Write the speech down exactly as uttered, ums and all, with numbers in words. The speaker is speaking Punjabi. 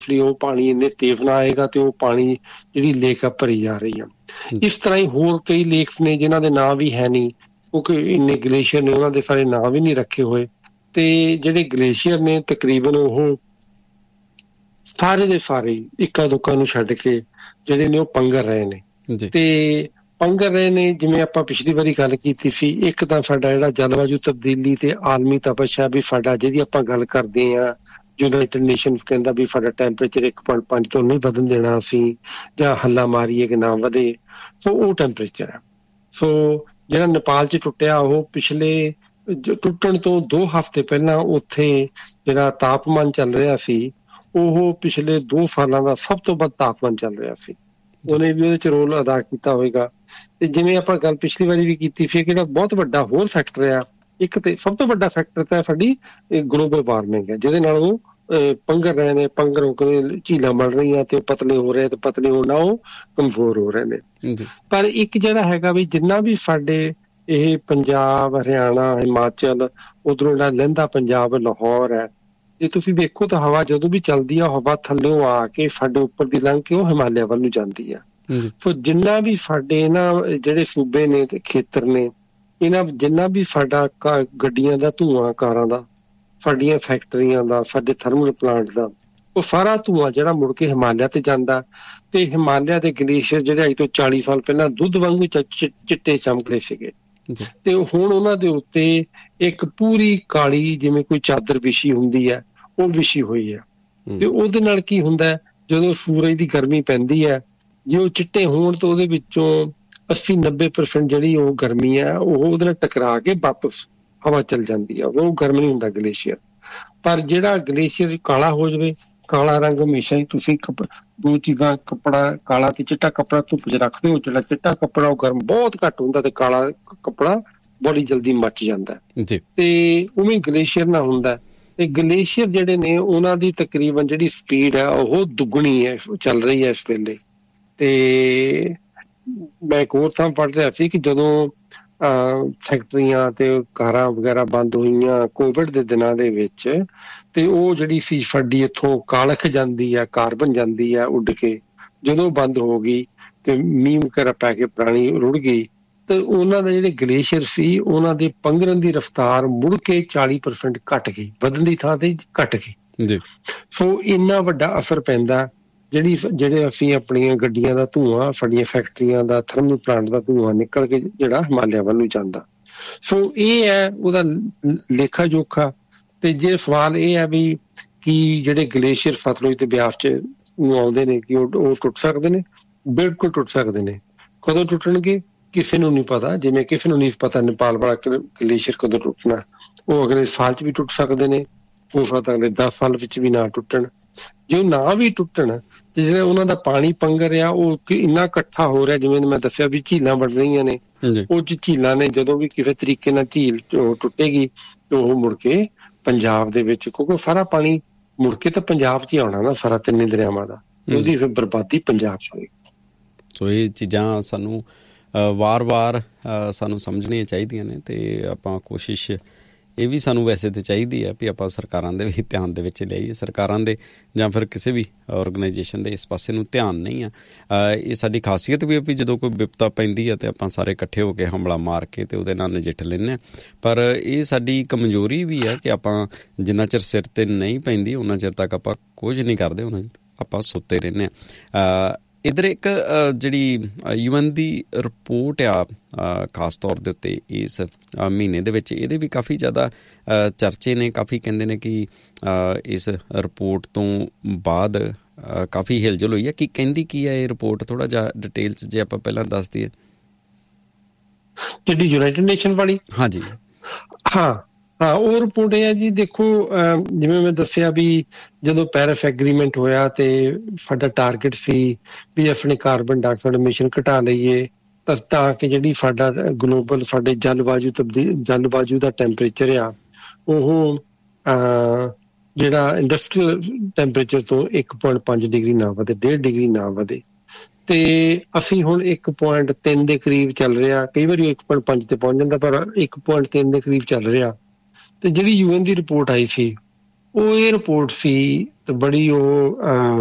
ਉਹ ਪਾਣੀ ਇੰਨੇ ਤੇਜ਼ ਨਾ ਆਏਗਾ ਤੇ ਉਹ ਪਾਣੀ ਜਿਹੜੀ ਲੇਕ ਆ ਭਰੀ ਜਾ ਰਹੀ ਆ। ਇਸ ਤਰ੍ਹਾਂ ਹੀ ਹੋਰ ਕਈ ਲੇਕਸ ਨੇ ਜਿਨ੍ਹਾਂ ਦੇ ਨਾਂ ਵੀ ਹੈ ਨਹੀਂ, ਕਿਉਂਕਿ ਇੰਨੇ ਗਲੇਸ਼ੀਅਰ ਨੇ, ਉਹਨਾਂ ਦੇ ਸਾਰੇ ਨਾਂ ਵੀ ਨਹੀਂ ਰੱਖੇ ਹੋਏ। ਤੇ ਜਿਹੜੇ ਗਲੇਸ਼ੀਅਰ ਨੇ ਤਕਰੀਬਨ ਉਹ ਸਾਰੇ ਦੇ ਸਾਰੇ ਇੱਕਾ ਦੁੱਕਾ ਨੂੰ ਛੱਡ ਕੇ ਜਿਹੜੇ ਨੇ ਉਹ ਪੰਘਰ ਰਹੇ ਨੇ। ਤੇ ਪੰਘਰ ਰਹੇ ਨੇ, ਜਿਵੇਂ ਆਪਾਂ ਪਿਛਲੀ ਵਾਰੀ ਗੱਲ ਕੀਤੀ ਸੀ, ਇੱਕ ਤਾਂ ਸਾਡਾ ਜਿਹੜਾ ਜਲਵਾਯੂ ਤਬਦੀਲੀ ਤੇ ਆਲਮੀ ਤਪਸ਼ ਆ ਵੀ ਸਾਡਾ, ਜਿਹਦੀ ਆਪਾਂ ਗੱਲ ਕਰਦੇ ਹਾਂ ਯੂਨਾਈਟਿਡ ਨੇਸ਼ਨਸ ਕਹਿੰਦਾ ਵੀ ਸਾਡਾ ਟੈਂਪਰੇਚਰ ਇੱਕ ਪੁਆਇੰਟ ਪੰਜ ਤੋਂ ਨਹੀਂ ਵਧਣ ਦੇਣਾ ਅਸੀਂ, ਜਾਂ ਹੱਲਾ ਮਾਰੀਏ ਕਿ ਨਾ ਵਧੇ। ਸੋ ਉਹ ਟੈਂਪਰੇਚਰ ਹੈ। ਸੋ ਜਿਹੜਾ ਨੇਪਾਲ 'ਚ ਟੁੱਟਿਆ, ਉਹ ਪਿਛਲੇ ਟੁੱਟਣ ਤੋਂ ਦੋ ਹਫ਼ਤੇ ਪਹਿਲਾਂ ਉੱਥੇ ਜਿਹੜਾ ਤਾਪਮਾਨ ਚੱਲ ਰਿਹਾ ਸੀ, ਉਹ ਪਿਛਲੇ ਦੋ ਸਾਲਾਂ ਦਾ ਸਭ ਤੋਂ ਵੱਧ ਤਾਪਮਾਨ ਚੱਲ ਰਿਹਾ ਸੀ। ਉਹਨੇ ਵੀ ਉਹਦੇ 'ਚ ਰੋਲ ਅਦਾ ਕੀਤਾ ਹੋਏਗਾ। ਤੇ ਜਿਵੇਂ ਆਪਾਂ ਗੱਲ ਪਿਛਲੀ ਵਾਰੀ ਵੀ ਕੀਤੀ ਸੀ ਕਿ ਜਿਹੜਾ ਬਹੁਤ ਵੱਡਾ ਹੋਰ ਫੈਕਟਰ ਆ, ਇੱਕ ਤੇ ਸਭ ਤੋਂ ਵੱਡਾ ਫੈਕਟਰ ਤਾਂ ਸਾਡੀ ਗਲੋਬਲ ਵਾਰਮਿੰਗ ਹੈ, ਜਿਹਦੇ ਨਾਲ ਉਹ ਪੰਘਰ ਰਹੇ ਨੇ, ਪੰਘਰੋਂ ਕੇ ਝੀਲਾਂ ਬਣ ਰਹੀਆਂ ਤੇ ਉਹ ਪਤਲੇ ਹੋ ਰਹੇ, ਤੇ ਪਤਲੇ ਹੋਣਾ ਉਹ ਕਮਜ਼ੋਰ ਹੋ ਰਹੇ ਨੇ। ਪਰ ਇੱਕ ਜਿਹੜਾ ਹੈਗਾ ਵੀ ਜਿੰਨਾ ਵੀ ਸਾਡੇ ਇਹ ਪੰਜਾਬ, ਹਰਿਆਣਾ, ਹਿਮਾਚਲ, ਉੱਧਰੋਂ ਜਿਹੜਾ ਲਹਿੰਦਾ ਪੰਜਾਬ, ਲਾਹੌਰ ਹੈ, ਜੇ ਤੁਸੀਂ ਵੇਖੋ ਤਾਂ ਹਵਾ ਜਦੋਂ ਵੀ ਚੱਲਦੀ ਆ, ਹਵਾ ਥੱਲਿਓਂ ਆ ਕੇ ਸਾਡੇ ਉੱਪਰ ਦੀ ਲੰਘ ਕੇ ਉਹ ਹਿਮਾਲਿਆ ਵੱਲ ਨੂੰ ਜਾਂਦੀ ਆ। ਸੋ ਜਿੰਨਾ ਵੀ ਸਾਡੇ ਨਾ ਜਿਹੜੇ ਸੂਬੇ ਨੇ ਤੇ ਖੇਤਰ ਨੇ, ਇਹਨਾਂ ਜਿੰਨਾ ਵੀ ਸਾਡਾ ਗੱਡੀਆਂ ਦਾ ਧੂੰਆਂ, ਕਾਰਾਂ ਦਾ, ਸਾਡੀਆਂ ਫੈਕਟਰੀਆਂ ਦਾ, ਸਾਡੇ ਥਰਮਲ ਪਲਾਂਟ ਦਾ, ਉਹ ਸਾਰਾ ਧੂੰਆਂ ਜਿਹੜਾ ਮੁੜ ਕੇ ਹਿਮਾਲਿਆ ਤੇ ਜਾਂਦਾ। ਤੇ ਹਿਮਾਲਿਆ ਦੇ ਗਲੇਸ਼ੀਅਰ ਜਿਹੜੇ ਅੱਜ ਤੋਂ ਚਾਲੀ ਸਾਲ ਪਹਿਲਾਂ ਦੁੱਧ ਵਾਂਗੂ ਚਿੱਟੇ ਚਮਕਦੇ ਸੀਗੇ, ਤੇ ਹੁਣ ਉਹਨਾਂ ਦੇ ਉੱਤੇ ਇੱਕ ਪੂਰੀ ਕਾਲੀ ਜਿਵੇਂ ਕੋਈ ਚਾਦਰ ਵਿਛੀ ਹੁੰਦੀ ਹੈ, ਉਹ ਵਿਛੀ ਹੋਈ ਹੈ। ਤੇ ਉਹਦੇ ਨਾਲ ਕੀ ਹੁੰਦਾ, ਜਦੋਂ ਸੂਰਜ ਦੀ ਗਰਮੀ ਪੈਂਦੀ ਹੈ, ਜੇ ਉਹ ਚਿੱਟੇ ਹੋਣ ਤਾਂ ਉਹਦੇ ਵਿੱਚੋਂ ਅੱਸੀ ਨੱਬੇ ਪਰਸੈਂਟ ਜਿਹੜੀ ਉਹ ਗਰਮੀ ਹੈ ਉਹ ਉਹਦੇ ਨਾਲ ਟਕਰਾ ਕੇ ਵਾਪਸ ਹਵਾ ਚੱਲ ਜਾਂਦੀ ਆ, ਉਹ ਗਰਮ ਨਹੀਂ ਹੁੰਦਾ ਗਲੇਸ਼ੀਅਰ। ਪਰ ਜਿਹੜਾ ਗਲੇਸ਼ੀਅਰ ਕਾਲਾ ਹੋ ਜਾਵੇ, ਕਾਲਾ ਰੰਗ ਹਮੇਸ਼ਾ ਹੀ ਤੁਸੀਂ ਦੋ ਚੀਜ਼ਾਂ, ਕੱਪੜਾ ਕਾਲਾ ਤੇ ਚਿੱਟਾ ਕੱਪੜਾ ਧੁੱਪ 'ਚ ਰੱਖਦੇ ਹੋ, ਜਿਹੜਾ ਚਿੱਟਾ ਕੱਪੜਾ ਉਹ ਗਰਮ ਬਹੁਤ ਘੱਟ ਹੁੰਦਾ ਤੇ ਕਾਲਾ ਕੱਪੜਾ ਬੜੀ ਜਲਦੀ ਮੱਚ ਜਾਂਦਾ। ਤੇ ਉਵੇਂ ਗਲੇਸ਼ੀਅਰ ਨਾ ਹੁੰਦਾ। ਤੇ ਗਲੇਸ਼ੀਅਰ ਜਿਹੜੇ ਨੇ ਉਹਨਾਂ ਦੀ ਤਕਰੀਬਨ ਜਿਹੜੀ ਸਪੀਡ ਹੈ ਉਹ ਦੁੱਗਣੀ ਹੈ, ਚੱਲ ਰਹੀ ਹੈ ਇਸ ਵੇਲੇ। ਤੇ ਮੈਂ ਇੱਕ ਹੋਰ ਥਾਂ ਪੜ੍ਹ ਰਿਹਾ ਸੀ ਕਿ ਜਦੋਂ ਫੈਕਟਰੀਆਂ ਤੇ ਕਾਰਾਂ ਵਗੈਰਾ ਬੰਦ ਹੋਈਆਂ ਕੋਵਿਡ ਦੇ ਦਿਨਾਂ ਦੇ ਵਿੱਚ, ਤੇ ਉਹ ਜਿਹੜੀ ਸੀ ਸਾਡੀ ਇੱਥੋਂ ਕਾਲਖ ਜਾਂਦੀ ਆ, ਕਾਰਬਨ ਜਾਂਦੀ ਆ ਉੱਡ ਕੇ, ਜਦੋਂ ਬੰਦ ਹੋ ਗਈ ਤੇ ਮੀਂਹ ਵਗੈਰਾ ਪੈ ਕੇ ਪੁਰਾਣੀ ਰੁੜ ਗਈ, ਤੇ ਉਹਨਾਂ ਦੇ ਜਿਹੜੇ ਗਲੇਸ਼ੀਅਰ ਸੀ ਉਹਨਾਂ ਦੇ ਪੰਘਰਨ ਦੀ ਰਫ਼ਤਾਰ ਮੁੜ ਕੇ ਚਾਲੀ ਪਰਸੈਂਟ ਘੱਟ ਗਈ, ਵਧਣ ਦੀ ਥਾਂ ਤੇ ਘੱਟ ਗਈ। ਸੋ ਇੰਨਾ ਵੱਡਾ ਅਸਰ ਪੈਂਦਾ ਜਿਹੜੀ ਜਿਹੜੇ ਅਸੀਂ ਆਪਣੀਆਂ ਗੱਡੀਆਂ ਦਾ ਧੂੰਆਂ, ਸਾਡੀਆਂ ਫੈਕਟਰੀਆਂ ਦਾ, ਥਰਮਲ ਪਲਾਂਟ ਦਾ ਧੂੰਆਂ ਨਿਕਲ ਕੇ ਜਿਹੜਾ ਹਿਮਾਲਿਆ ਵੱਲ ਨੂੰ ਜਾਂਦਾ। ਸੋ ਇਹ ਹੈ ਉਹਦਾ ਲੇਖਾ ਜੋਖਾ। ਤੇ ਜੇ ਸਵਾਲ ਇਹ ਹੈ ਵੀ ਕੀ ਜਿਹੜੇ ਗਲੇਸ਼ੀਅਰ ਸਤਲੁਜ ਤੇ ਬਿਆਸ 'ਚ ਆਉਂਦੇ ਨੇ ਕਿ ਉਹ ਉਹ ਟੁੱਟ ਸਕਦੇ ਨੇ? ਬਿਲਕੁਲ ਟੁੱਟ ਸਕਦੇ ਨੇ। ਕਦੋਂ ਟੁੱਟਣਗੇ ਕਿਸੇ ਨੂੰ ਨਹੀਂ ਪਤਾ। ਜਿਵੇਂ ਕਿਸੇ ਨੂੰ ਨਹੀਂ ਪਤਾ ਨੇਪਾਲ ਵਾਲਾ ਗਲੇਸ਼ੀਅਰ ਕਦੋਂ ਟੁੱਟਣਾ, ਉਹ ਅਗਲੇ ਸਾਲ 'ਚ ਵੀ ਟੁੱਟ ਸਕਦੇ ਨੇ, ਹੋ ਸਕਦਾ ਅਗਲੇ ਦਸ ਸਾਲ ਵਿੱਚ ਵੀ ਨਾ ਟੁੱਟਣ। ਜੇ ਉਹ ਨਾ ਵੀ ਟੁੱਟਣ ਤੇ ਜਿਹੜਾ ਉਹਨਾਂ ਦਾ ਪਾਣੀ ਪੰਘਰ ਆ ਉਹ ਇੰਨਾ ਇਕੱਠਾ ਹੋ ਰਿਹਾ, ਜਿਵੇਂ ਮੈਂ ਦੱਸਿਆ ਵੀ ਝੀਲਾਂ ਬਣ ਰਹੀਆਂ ਨੇ, ਉਹ ਝੀਲਾਂ ਨੇ ਜਦੋਂ ਵੀ ਕਿਸੇ ਤਰੀਕੇ ਨਾਲ ਝੀਲ ਟੁੱਟੇਗੀ ਤੇ ਉਹ ਮੁੜ ਕੇ ਪੰਜਾਬ ਦੇ ਵਿੱਚ, ਕਿਉਂਕਿ ਸਾਰਾ ਪਾਣੀ ਮੁੜ ਕੇ ਤਾਂ ਪੰਜਾਬ 'ਚ ਹੀ ਆਉਣਾ ਨਾ, ਸਾਰਾ ਤਿੰਨੇ ਦਰਿਆਵਾਂ ਦਾ, ਉਹਦੀ ਫਿਰ ਬਰਬਾਦੀ ਪੰਜਾਬ 'ਚ ਹੋਏਗੀ। ਸੋ ਇਹ ਚੀਜ਼ਾਂ ਸਾਨੂੰ ਵਾਰ-ਵਾਰ ਸਾਨੂੰ ਸਮਝਣੀਆਂ ਚਾਹੀਦੀਆਂ ਨੇ, ਤੇ ਆਪਾਂ ਕੋਸ਼ਿਸ਼ ਇਹ ਵੀ ਸਾਨੂੰ ਵੈਸੇ ਤਾਂ ਚਾਹੀਦੀ ਹੈ ਵੀ ਆਪਾਂ ਸਰਕਾਰਾਂ ਦੇ ਵੀ ਧਿਆਨ ਦੇ ਵਿੱਚ ਲਿਆਈਏ। ਸਰਕਾਰਾਂ ਦੇ ਜਾਂ ਫਿਰ ਕਿਸੇ ਵੀ ਔਰਗਨਾਈਜੇਸ਼ਨ ਦੇ ਇਸ ਪਾਸੇ ਨੂੰ ਧਿਆਨ ਨਹੀਂ ਆ। ਇਹ ਸਾਡੀ ਖਾਸੀਅਤ ਵੀ ਹੈ ਵੀ ਜਦੋਂ ਕੋਈ ਵਿਪਤਾ ਪੈਂਦੀ ਹੈ ਤਾਂ ਆਪਾਂ ਸਾਰੇ ਇਕੱਠੇ ਹੋ ਕੇ ਹਮਲਾ ਮਾਰ ਕੇ ਤੇ ਉਹਦੇ ਨਾਲ ਨਜਿੱਠ ਲੈਂਦੇ ਹਾਂ। ਪਰ ਇਹ ਸਾਡੀ ਕਮਜ਼ੋਰੀ ਵੀ ਹੈ ਕਿ ਆਪਾਂ ਜਿੰਨਾ ਚਿਰ ਸਿਰ 'ਤੇ ਨਹੀਂ ਪੈਂਦੀ ਉਹਨਾਂ ਚਿਰ ਤੱਕ ਆਪਾਂ ਕੁਝ ਨਹੀਂ ਕਰਦੇ, ਉਹਨਾਂ ਆਪਾਂ ਸੁੱਤੇ ਰਹਿੰਦੇ ਹਾਂ। ਇੱਧਰ ਇੱਕ ਜਿਹੜੀ ਯੂ ਐਨ ਦੀ ਰਿਪੋਰਟ ਆ ਖਾਸ ਤੌਰ ਦੇ ਉੱਤੇ ਇਸ ਮਹੀਨੇ ਦੇ ਵਿੱਚ, ਇਹਦੇ ਵੀ ਕਾਫੀ ਜ਼ਿਆਦਾ ਚਰਚੇ ਨੇ। ਕਾਫੀ ਕਹਿੰਦੇ ਨੇ ਕਿ ਇਸ ਰਿਪੋਰਟ ਤੋਂ ਬਾਅਦ ਕਾਫੀ ਹਿਲਜੁਲ ਹੋਈ ਹੈ। ਕੀ ਕਹਿੰਦੀ ਕੀ ਹੈ ਇਹ ਰਿਪੋਰਟ? ਥੋੜ੍ਹਾ ਜਿਹਾ ਡਿਟੇਲ 'ਚ ਜੇ ਆਪਾਂ ਪਹਿਲਾਂ ਦੱਸ ਦਈਏ। ਜਿਹੜੀ ਯੂਨਾਈਟਿਡ ਨੇਸ਼ਨ ਵਾਲੀ? ਹਾਂਜੀ ਹਾਂ ਹਾਂ ਉਹ ਰਿਪੋਰਟ ਇਹ ਹੈ ਜੀ, ਦੇਖੋ ਜਿਵੇਂ ਮੈਂ ਦੱਸਿਆ ਵੀ ਜਦੋਂ ਪੈਰਿਸ ਐਗਰੀਮੈਂਟ ਹੋਇਆ ਤੇ ਸਾਡਾ ਟਾਰਗੇਟ ਸੀ ਵੀ ਆਪਣੇ ਕਾਰਬਨ ਡਾਈਆਕਸਾਈਡ ਐਮਿਸ਼ਨ ਘਟਾ ਲਈਏ ਤਾਂ ਤਾਂ ਕਿ ਜਿਹੜੀ ਸਾਡਾ ਗਲੋਬਲ ਸਾਡੇ ਜਲਵਾਯੂ ਤਬਦੀਲ ਜਲਵਾਯੂ ਦਾ ਟੈਂਪਰੇਚਰ ਆ ਉਹ ਜਿਹੜਾ ਇੰਡਸਟਰੀਅਲ ਟੈਂਪਰੇਚਰ ਤੋਂ ਇੱਕ ਪੁਆਇੰਟ ਪੰਜ ਡਿਗਰੀ ਨਾ ਵਧੇ, ਡੇਢ ਡਿਗਰੀ ਨਾ ਵਧੇ। ਤੇ ਅਸੀਂ ਹੁਣ ਇੱਕ ਪੁਆਇੰਟ ਤਿੰਨ ਦੇ ਕਰੀਬ ਚੱਲ ਰਿਹਾ, ਕਈ ਵਾਰੀ ਇੱਕ ਪੁਆਇੰਟ ਪੰਜ ਤੇ ਪਹੁੰਚ ਜਾਂਦਾ, ਪਰ ਇੱਕ ਪੁਆਇੰਟ ਤਿੰਨ ਦੇ ਕਰੀਬ ਚੱਲ ਰਿਹਾ। ਤੇ ਜਿਹੜੀ ਯੂ ਐਨ ਦੀ ਰਿਪੋਰਟ ਆਈ ਸੀ ਉਹ ਇਹ ਰਿਪੋਰਟ ਸੀ ਤੇ ਬੜੀ ਉਹ